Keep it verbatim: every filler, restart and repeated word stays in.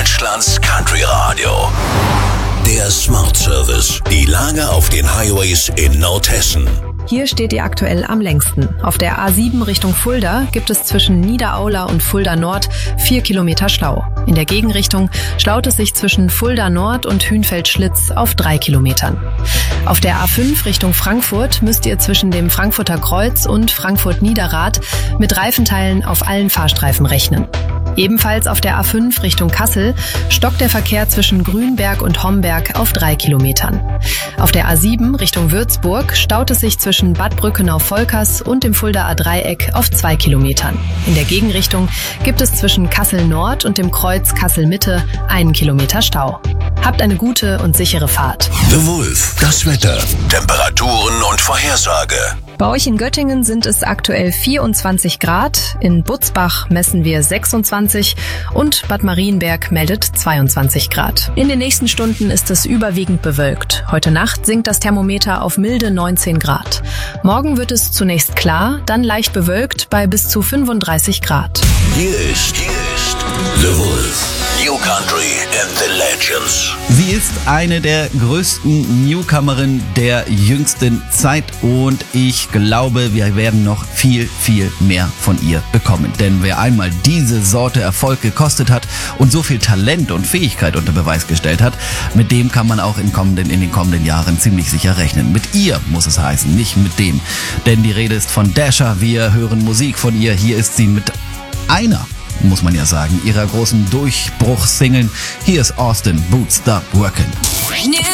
Deutschlands Country Radio. Der Smart Service. Die Lage auf den Highways in Nordhessen. Hier steht ihr aktuell am längsten. Auf der A sieben Richtung Fulda gibt es zwischen Niederaula und Fulda Nord vier Kilometer Stau. In der Gegenrichtung staut es sich zwischen Fulda Nord und Hünfeld-Schlitz auf drei Kilometern. Auf der A fünf Richtung Frankfurt müsst ihr zwischen dem Frankfurter Kreuz und Frankfurt-Niederrad mit Reifenteilen auf allen Fahrstreifen rechnen. Ebenfalls auf der A fünf Richtung Kassel stockt der Verkehr zwischen Grünberg und Homberg auf drei Kilometern. Auf der A sieben Richtung Würzburg staut es sich zwischen Bad Brückenau-Volkers und dem Fuldaer Dreieck auf zwei Kilometern. In der Gegenrichtung gibt es zwischen Kassel Nord und dem Kreuz Kassel Mitte einen Kilometer Stau. Habt eine gute und sichere Fahrt. The Wolf, das Wetter, Temperaturen und Vorhersage. Bei euch in Göttingen sind es aktuell vierundzwanzig Grad, in Butzbach messen wir sechsundzwanzig und Bad Marienberg meldet zweiundzwanzig Grad. In den nächsten Stunden ist es überwiegend bewölkt. Heute Nacht sinkt das Thermometer auf milde neunzehn Grad. Morgen wird es zunächst klar, dann leicht bewölkt bei bis zu fünfunddreißig Grad. Hier ist, hier ist The Wolf. New Country and the Legends. Sie ist eine der größten Newcomerinnen der jüngsten Zeit und ich glaube, wir werden noch viel, viel mehr von ihr bekommen. Denn wer einmal diese Sorte Erfolg gekostet hat und so viel Talent und Fähigkeit unter Beweis gestellt hat, mit dem kann man auch in, kommenden, in den kommenden Jahren ziemlich sicher rechnen. Mit ihr muss es heißen, nicht mit dem. Denn die Rede ist von Dasha. Wir hören Musik von ihr. Hier ist sie mit einer, muss man ja sagen, ihrer großen Durchbruchssingeln. Hier ist Austin, Boots Stop Workin'.